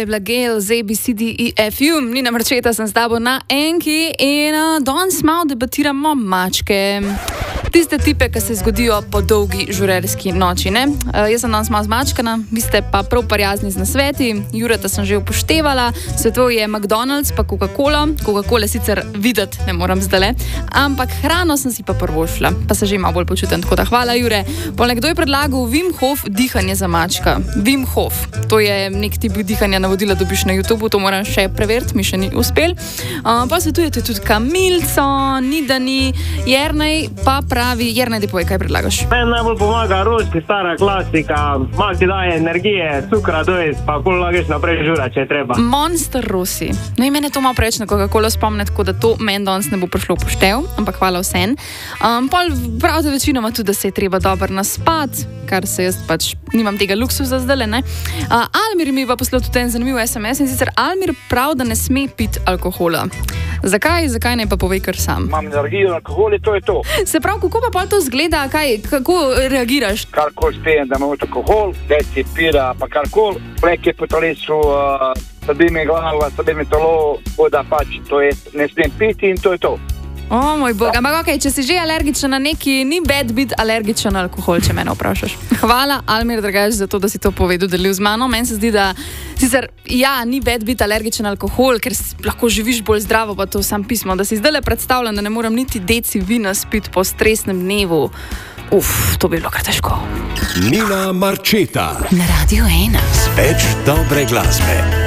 je bila Gail z ABCDEFU, Nina Marčeta, sem s tabo na enki in danes malo debatiramo mačke. Tiste tipe, ki se zgodijo po dolgi žurerski noči, ne? Jaz sem danes malo zmačkana, vi ste pa prav prijazni z nasveti. Jureta sem že upoštevala, svetov je McDonald's pa Coca-Cola. Coca-Cola sicer videti ne moram zdajle, ampak hrano sem si pa prvošla, pa se že malo bolj počutim, tako da hvala, Jure. Nekdo je predlagal Wim Hof dihanje za mačka. Wim Hof, to je nek tip dihanja, navodila dobiš na YouTubeu, to moram še preveriti, mi še ni uspel. Pa svetujete tudi kamilco, nidani, Jernej pa pravi, Jernej, ti povej, kaj predlagaš? Meni najbolj pomaga ruski, stara klasika, malo ti daje energije, cukra dojez, pa pol lageš naprej žura, če je treba. Monster Rossi. No in mene to malo preveč na Coca-Cola spomne, tako da to meni danes ne bo prišlo poštev, ampak hvala vsem. Pol pravite večinoma tudi, da se je treba dobro naspati, kar se jaz pač nimam tega luksuza zdajle, ne. Almir mi pa poslal tudi en zanimiv SMS in sicer Almir prav, da ne sme piti alkohola. Zakaj ne pa povej kar sam? Imam alergijo na alkohol in to je to. Se pravi, kako pa pol to zgleda, kako reagiraš? Karkoli spijem, da imam alkohol, deci, pira, pa karkoli, pleke po telesu, sabi mi glava, sabi mi telo, voda pač, to je, ne smem piti in to je to. O moj bog, ampak okej, če si že alergičen na neki, ni bad biti alergičen na alkohol, če mene vprašaš. Hvala, Almir, dragaš, za to, da si to povedal, delil z mano. Meni se zdi, da sicer, ja, ni bad biti alergičen na alkohol, ker lahko živiš bolj zdravo, pa to sam pismo, da si zdajle predstavljam, da ne moram niti deci vina spiti po stresnem dnevu. To bi bilo kar težko. Nina Marčeta Na Radio 1. Več dobre glasbe.